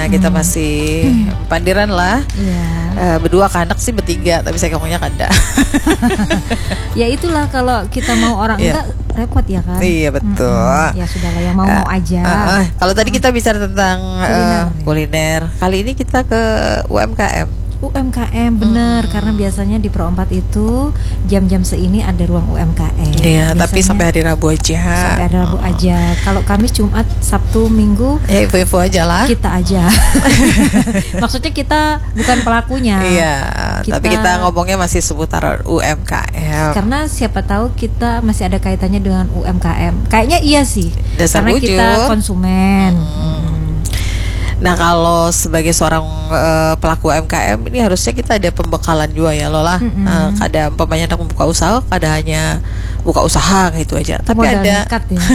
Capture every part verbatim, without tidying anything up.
Nah kita masih pandiran lah. Iya. Uh, berdua ke anak sih bertiga, tapi saya ngomongnya kada. Ya itulah kalau kita mau orang Iya. enggak repot ya kan. Iya betul. Mm-mm. Ya sudahlah yang mau mau Uh, aja. uh, uh. Kalau tadi kita bicara tentang Kuliner. uh, kuliner, kali ini kita ke U M K M. U M K M bener, karena biasanya di Pro empat itu jam-jam seini ada ruang U M K M. Iya, Biasanya tapi sampai hari Rabu aja. Sampai hari Rabu aja. Kalau Kamis, Jumat, Sabtu, Minggu Ya info-info aja lah. kita aja. Maksudnya kita bukan pelakunya. Iya, Kita- tapi kita ngomongnya masih seputar U M K M. Karena siapa tahu kita masih ada kaitannya dengan U M K M. Kayaknya iya sih. Dasar karena wujud. kita konsumen. Hmm. Nah kalau sebagai seorang uh, pelaku U M K M ini harusnya kita ada pembekalan juga ya Lola. Mm-mm. Uh, kada umpamanya nak membuka usaha, kada hanya buka usaha gitu aja. Tapi Modal ada nekat ya.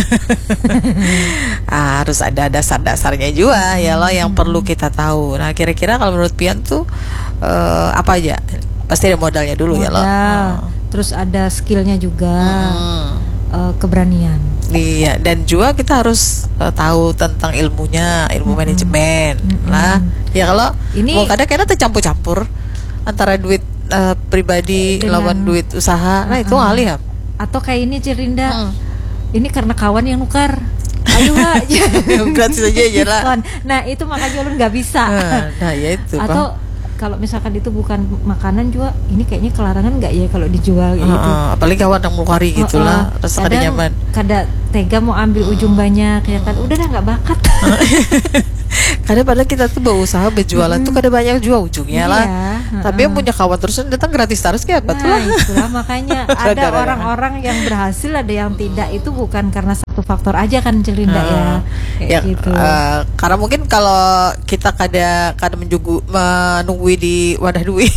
ah, harus ada dasar-dasarnya juga ya lo yang perlu kita tahu. Nah kira-kira kalau menurut Pian tuh uh, apa aja? Pasti ada modalnya dulu ya lo. Modal. Terus ada skillnya juga, Hmm. eh, keberanian. Iya, dan juga kita harus uh, tahu tentang ilmunya, ilmu Mm-mm. manajemen Mm-mm. lah. Ya kalau Ini- mau kadang kadang tercampur-campur antara duit uh, pribadi Dengan- lawan duit usaha. Nah itu Mm-mm. kali ya. Atau kayak ini Cirinda, Hmm. ini karena kawan yang nukar. Ayo Wak. Gratis aja aja lah. Diskon. Nah itu makanya ulun nggak bisa. Nah, nah ya itu. Atau kalau misalkan itu bukan makanan juga, ini kayaknya kelarangan nggak ya kalau dijual Pak. gitu. Uh, uh, apalagi kawan yang melukari gitulah, Oh, oh. rasa kada Kadang nyaman. kada tega mau ambil ujung banyak ya kan, udah dah nggak bakat. Kadang padahal kita tuh berusaha berjualan tuh kada banyak jual ujungnya lah. Iya, Tapi yang punya kawan terus datang gratis terus kayak apa tuh Nah lah. itulah makanya ada Rada-rada. orang-orang yang berhasil, ada yang tidak. Itu bukan karena satu faktor aja kan Celinda ya, kayak Ya, gitu. eh, karena mungkin kalau kita kada kada menunggu menunggui di wadah duit.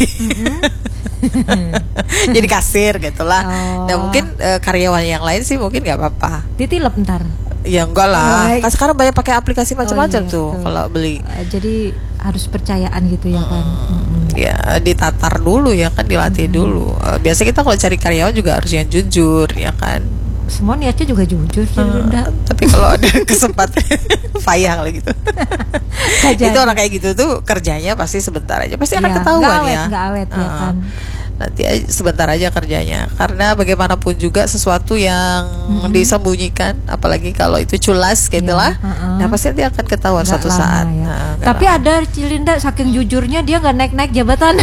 Jadi kasir gitulah. Oh. Nah mungkin eh, karyawan yang lain sih mungkin nggak apa-apa. Ditilep ntar. Ya enggak lah. Baik. Kan sekarang banyak pakai aplikasi macam-macam Oh, iya, tuh betul. kalau beli. Eh, jadi harus percayaan gitu ya kan. Mm-mm. Ya ditatar dulu ya kan, dilatih dulu. Eh, biasa kita kalau cari karyawan juga harus yang jujur ya kan. Semua niatnya juga jujur Celinda. Eh, tapi kalau ada kesempatan payah kali gitu. Nggak Itu jadi. orang kayak gitu tuh kerjanya pasti sebentar aja, pasti akan Iya, ketahuan nggak awet, ya. nggak awet ya Uh, kan. Nanti aja, sebentar aja kerjanya. Karena bagaimanapun juga sesuatu yang Mm-mm. disembunyikan, apalagi kalau itu culas gitulah. Iya, uh-uh. Nah pasti nanti akan ketahuan Nggak suatu lama saat. ya. Nah, nggak Tapi lama. ada Cilinda saking jujurnya dia nggak naik-naik jabatan.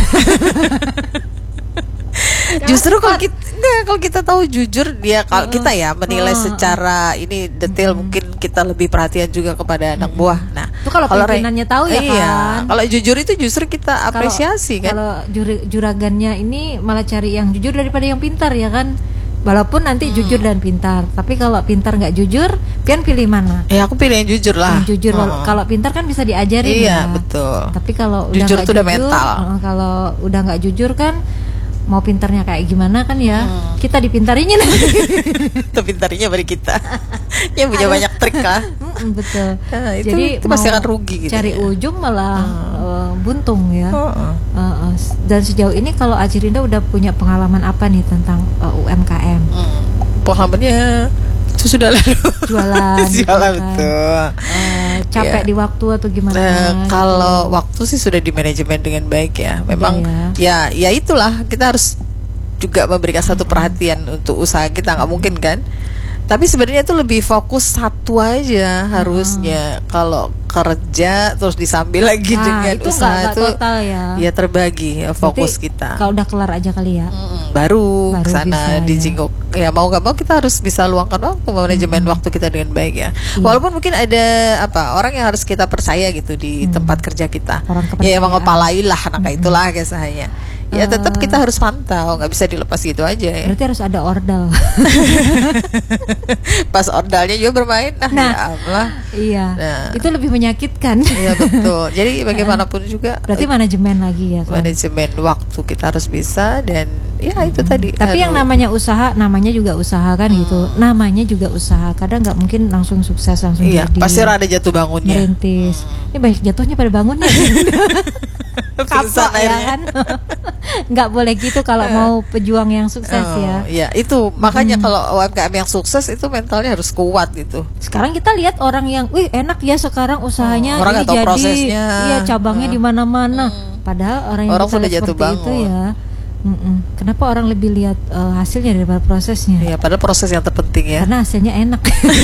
Justru kalau kita enggak, kalau kita tahu jujur dia, kalau Uh-uh. kita ya menilai Uh-uh. secara ini detail, mungkin kita lebih perhatian juga kepada anak buah. Nah Itu kalau re- pimpinannya tahu ya iya, kan. kalau jujur itu justru kita apresiasi kan. Kalau juri- juragannya ini malah cari yang jujur daripada yang pintar ya kan. Walaupun nanti jujur dan pintar, tapi kalau pintar nggak jujur, Pian pilih mana? Ya aku pilih yang jujur lah. Yang jujur. wal- Heeh. Kalau pintar kan bisa diajarin Iya, ya. betul. Tapi kalau udah Jujur nggak tuh udah jujur, mental. heeh, kalau udah nggak jujur kan, mau pintarnya kayak gimana kan ya, Hmm. kita dipintarinya nanti. Itu pintarnya bari kita. Yang punya Aduh. banyak trik lah. Mm-mm, betul. Nah, itu- Jadi itu pasti mau akan rugi gitu cari ya. ujung malah eh, buntung ya. Heeh. Eh, eh, dan sejauh ini kalau Ajirinda udah punya pengalaman apa nih tentang eh, U M K M? Hmm. Pengalamannya itu sudah lalu. Jualan, gitu Jualan kan. betul. Eh, capek Iya. di waktu atau gimana? Nah, gitu. kalau waktu sih sudah di manajemen dengan baik ya. Memang Iya, ya, ya itulah kita harus juga memberikan satu perhatian untuk usaha kita, nggak mungkin kan. Tapi sebenarnya itu lebih fokus satu aja harusnya. Kalau kerja terus disambil lagi Nah, dengan itu nggak usaha nggak itu total ya. ya terbagi ya, fokus Berarti kita. Kalau udah kelar aja kali ya. Mm, baru, Baru kesana bisa, ya. dijenguk ya. Mau nggak mau kita harus bisa luangkan waktu manajemen waktu kita dengan baik ya. Iya. Walaupun mungkin ada apa orang yang harus kita percaya gitu di Hmm. tempat kerja kita, Orang ya emang kepercayaan. ngepalain lah anak itulah kayak saya. Ya Eh. tetap kita harus pantau, nggak bisa dilepas gitu aja ya. Berarti harus ada ordal. Pas ordalnya juga bermain, nah, Nah. ya Allah. Iya. Nah. Itu lebih menyakitkan. Iya betul. Jadi bagaimanapun juga Berarti manajemen lagi ya kan. manajemen waktu kita harus bisa, dan ya itu tadi. Tapi yang Aduh. namanya usaha, namanya juga usaha kan gitu. Namanya juga usaha. Kadang nggak mungkin langsung sukses langsung Iya, jadi. pasti ada jatuh bangunnya. Merintis. Ini banyak jatuhnya pada bangunnya. Pingsan kapok ya akhirnya. kan. Nggak boleh gitu kalau mau pejuang yang sukses Oh, ya. ya itu makanya kalau U M K M yang sukses itu mentalnya harus kuat gitu. Sekarang kita lihat orang yang, wih enak ya sekarang usahanya Oh, orang ini nggak tahu jadi, prosesnya. iya cabangnya di mana-mana. Padahal orang yang Orang kita sudah lihat jatuh seperti itu bangun. ya, mm-mm. kenapa orang lebih lihat eh, hasilnya daripada prosesnya? Ya padahal proses yang terpenting ya. Karena hasilnya enak.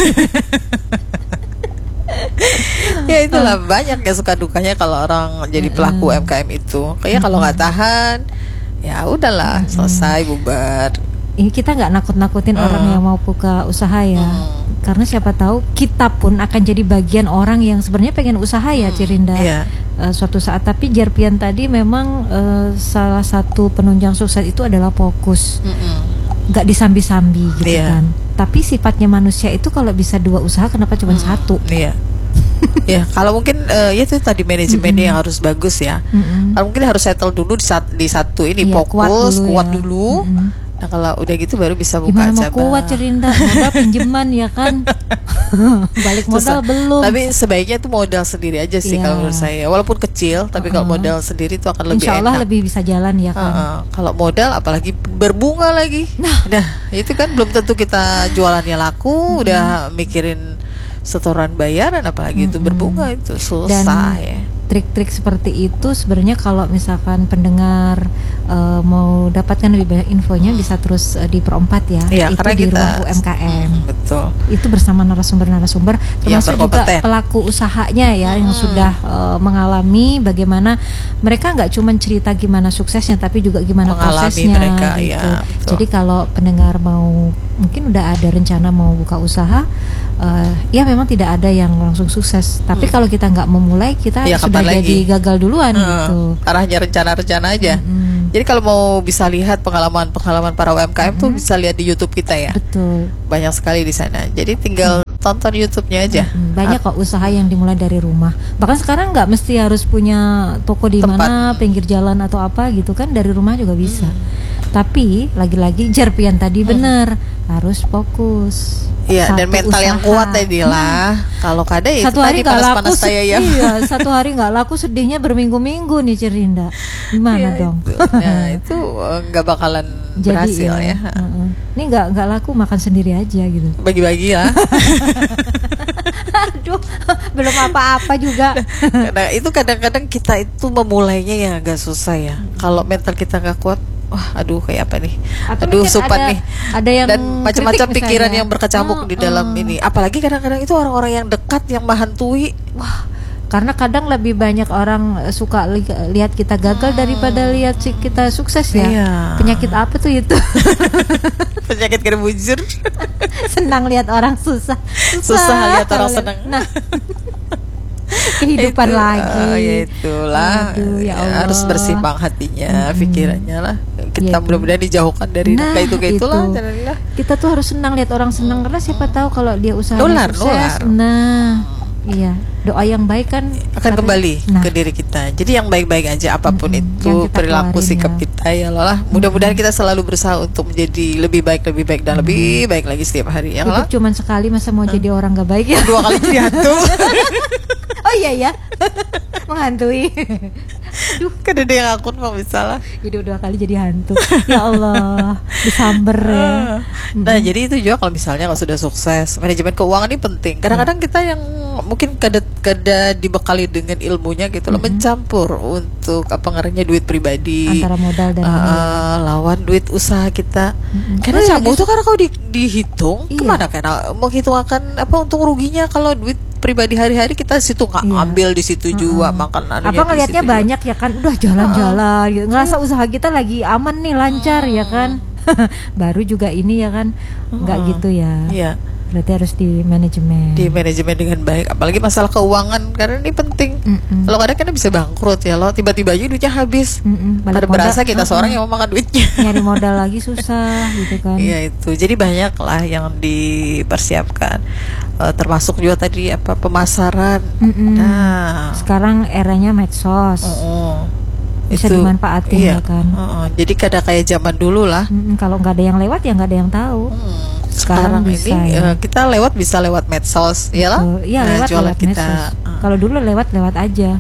Ya itulah banyak ya suka dukanya kalau orang jadi pelaku U M K M itu. Kayak kalau nggak tahan, ya udahlah selesai bubar. Ini kita nggak nakut-nakutin Hmm. orang yang mau buka usaha ya, Hmm. karena siapa tahu kita pun akan jadi bagian orang yang sebenarnya pengen usaha ya, Cirinda. Iya. Eh, suatu saat. Tapi Jarpian tadi memang eh, salah satu penunjang sukses itu adalah fokus, Mm-mm. nggak disambi-sambi gitu Iya. kan. Tapi sifatnya manusia itu kalau bisa dua usaha, kenapa cuma satu? Iya. Ya kalau mungkin eh, ya itu tadi manajemennya yang harus bagus ya. Mm-mm. Kalau mungkin harus settle dulu di, sat- di satu ini Iya, kuat fokus dulu kuat ya. dulu. Mm-mm. Nah kalau udah gitu baru bisa buka Gimana mau cabang. kuat Cirinda, modal pinjeman ya kan. Balik modal Susah. belum. Tapi sebaiknya itu modal sendiri aja sih Iya. kalau menurut saya. Walaupun kecil, tapi kalau Uh-uh. modal sendiri itu akan lebih Insya Allah enak. lebih bisa jalan ya kan. Uh-uh. Kalau modal apalagi berbunga lagi. Nah, itu kan belum tentu kita jualannya laku, udah mikirin setoran bayaran apalagi itu berbunga itu susah ya. Trik-trik seperti itu sebenarnya kalau misalkan pendengar eh, mau dapatkan lebih banyak infonya bisa terus eh, diperempat ya. Iya, itu karena di kita- ruang U M K M. Hmm, betul. Itu bersama narasumber-narasumber Yang termasuk juga berkompeten. pelaku usahanya ya yang sudah eh, mengalami bagaimana mereka nggak cuma cerita gimana suksesnya tapi juga gimana Mengalami prosesnya mereka, gitu. ya, betul. Jadi kalau pendengar mau mungkin udah ada rencana mau buka usaha, eh, ya memang tidak ada yang langsung sukses. Tapi kalau kita nggak memulai kita Ya, sudah kapan jadi lagi? gagal duluan Uh, gitu. arahnya rencana-rencana aja. Mm, Jadi kalau mau bisa lihat pengalaman-pengalaman para U M K M tuh bisa lihat di YouTube kita ya. betul. Banyak sekali di sana. Jadi tinggal tonton YouTube-nya aja. Mm, banyak kok usaha yang dimulai dari rumah. Bahkan sekarang nggak mesti harus punya toko di Tempat. mana, pinggir jalan atau apa gitu kan, dari rumah juga bisa. Tapi lagi-lagi Jarpian tadi benar, harus fokus. Iya, dan Satu mental yang usaha. kuat tadi lah. Kalau kada ya itu Satu hari tadi nggak laku, panas-panas saya ya. iya, satu hari nggak laku sedihnya berminggu-minggu nih Cirinda. Gimana Iya, dong? itu. Nah, itu eh, nggak bakalan berhasil ya. heeh. Ini nggak nggak laku, makan sendiri aja gitu. Bagi-bagi ya. Aduh, belum apa-apa juga. Nah, itu kadang-kadang kita itu memulainya ya agak susah ya. Kalau mental kita nggak kuat, wah, aduh kayak apa nih? Atau Aduh, mungkin supat ada- nih. ada yang Dan macam-macam kritik pikiran misalnya. yang berkecamuk Oh, di dalam oh. ini. Apalagi kadang-kadang itu orang-orang yang dekat yang menghantui. Wah, karena kadang lebih banyak orang eh, suka li- lihat kita gagal daripada lihat si kita sukses ya. Iya. Penyakit apa tuh itu? Penyakit kerbujur. Senang lihat orang susah. Susah lihat orang kalau senang. Nah, kehidupan Itu, lagi. eh, ya itulah. Aduh, ya Ya, Allah. harus bersimbang hatinya, Mm-mm. pikirannya lah. Kita Ya, itu. mudah-mudahan dijauhkan dari Nah, kayak itu kayak itulah. itu. Jadilah. Kita tuh harus senang lihat orang senang karena siapa tahu kalau dia usaha Nular, sukses. nular. Nah, iya, doa yang baik kan Akan tapi- kembali Nah, ke diri kita. Jadi yang baik-baik aja apapun Mm-mm, itu yang kita perilaku keluarin sikap ya. kita ya lah. Mudah-mudahan kita selalu berusaha untuk menjadi lebih baik, lebih baik dan lebih baik lagi setiap hari ya lah. hidup cuman sekali, masa mau jadi orang gak baik ya? Dua kali jadi hantu. Oh iya ya, menghantui. Aduh, kan ada yang akun mau bisa lah. Hidup dua kali jadi hantu. Ya Allah, disamber ya. Nah, jadi itu juga kalau misalnya kalau sudah sukses, manajemen keuangan ini penting. Kadang-kadang kita yang mungkin kada kada dibekali dengan ilmunya gitu loh, mencampur untuk apa ngarannya duit pribadi Antara modal dan uh, ini. uh, lawan duit usaha kita. Mm-mm. Karena Oh, iya, kamu lagi- tuh karena kalau di, dihitung Iya. kemana kan menghitungkan apa untung ruginya kalau duit pribadi hari-hari kita situ nggak Iya. ambil di situ juga makan anunya Apa di ngelihatnya situ juga. banyak ya kan, udah jalan-jalan gitu. Ngerasa usaha kita lagi aman nih, lancar ya kan. Baru juga ini ya kan, nggak Mm-mm. gitu ya. Iya. Berarti harus di manajemen. Di manajemen dengan baik, apalagi masalah keuangan karena ini penting. Mm-mm. Kalau kadang kan bisa bangkrut ya lo, tiba-tiba aja duitnya habis. Mm-mm. Pada Balik modal, berasa kita uh-uh. seorang yang mau makan duitnya. nyari modal lagi susah gitu kan. Iya itu. Jadi banyak lah yang dipersiapkan. Eh, termasuk juga tadi apa pemasaran. Mm-mm. Nah, Sekarang eranya medsos. uh-uh. Bisa Itu, dimanfaatin iya. ya kan. Uh-uh. Jadi kada kayak zaman dulu lah. Mm-mm, kalau nggak ada yang lewat ya nggak ada yang tahu. Hmm, Sekarang Sekarang, bisa, ini ya. eh, kita lewat bisa lewat medsos, ya lah. Betul. Iya Nah, lewat jualan lewat kita. medsos. Uh. Kalau dulu lewat lewat aja.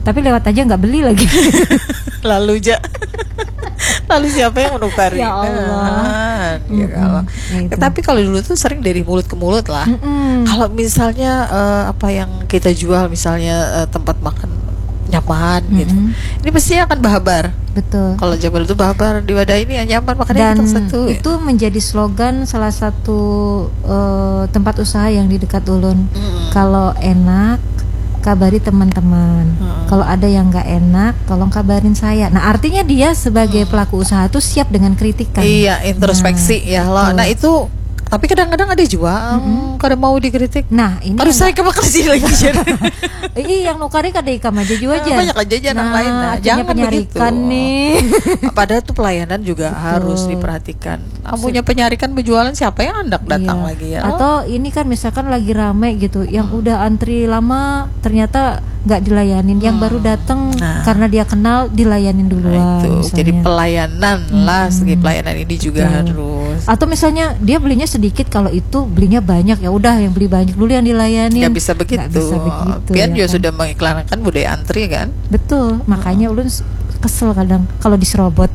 tapi lewat aja nggak beli lagi. Lalu ja. Lalu siapa yang menukari? Ya Allah. Nah, ya kalau. Ya itu. Eh, tapi kalau dulu tuh sering dari mulut ke mulut lah. Mm-mm. Kalau misalnya eh, apa yang kita jual, misalnya eh, tempat makan nyaman gitu, Mm-mm. ini pasti akan bahabar. Betul. Kalau zaman itu bahabar di wadah ini yang nyaman, makanya Dan kita satu. itu menjadi slogan salah satu eh, tempat usaha yang di dekat Ulun. Mm. Kalau enak, kabari teman-teman. Hmm. Kalau ada yang nggak enak, tolong kabarin saya. Nah, artinya dia sebagai pelaku usaha tuh siap dengan kritikan. Iya, introspeksi ya loh. betul. Nah itu, tapi kadang-kadang ada juga mm, kadang mau dikritik. Nah, ini Harus saya ke sini lagi jadi. Ih, yang nukari kada ikam aja juga aja. Banyak aja jalan lain. Nah, artinya jangan penyarikan begitu. nih. Padahal tuh pelayanan juga Betul. harus diperhatikan. Amunya penyarikan penjualan siapa yang hendak datang Iya. lagi ya? Atau ini kan misalkan lagi rame gitu, yang udah antri lama ternyata nggak dilayanin, yang baru datang Nah. karena dia kenal dilayanin duluan. Nah, itu misalnya. jadi pelayanan lah, segi pelayanan ini juga Betul. harus. Atau misalnya dia belinya sedikit, kalau itu belinya banyak, ya udah yang beli banyak dulu yang dilayanin. Nggak bisa begitu. Nggak bisa begitu, Pian ya juga kan? sudah mengiklankan budaya antri kan? Betul, makanya ulun s- kesel kadang kalau diserobot.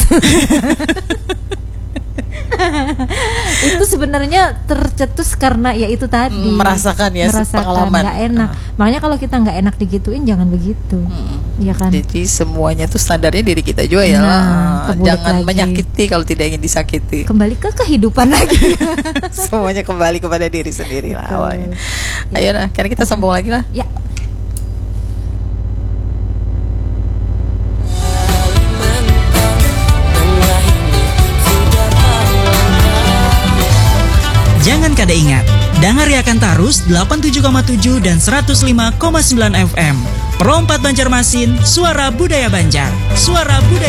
Itu sebenarnya tercetus karena ya itu tadi, Merasakan ya, pengalaman. nggak enak. Makanya kalau kita nggak enak digituin jangan begitu, iya kan? Jadi semuanya tuh standarnya diri kita juga ya. Nah, lah. kebulet Jangan lagi. menyakiti kalau tidak ingin disakiti. Kembali ke kehidupan lagi. Semuanya kembali kepada diri sendiri lah Betul. awalnya. Ayo nah, karena kita sambung lagi lah. Ya. Jangan kada ingat, dangariakan tarus delapan puluh tujuh koma tujuh dan seratus lima koma sembilan F M. Perompat Banjarmasin, suara budaya Banjar, suara budaya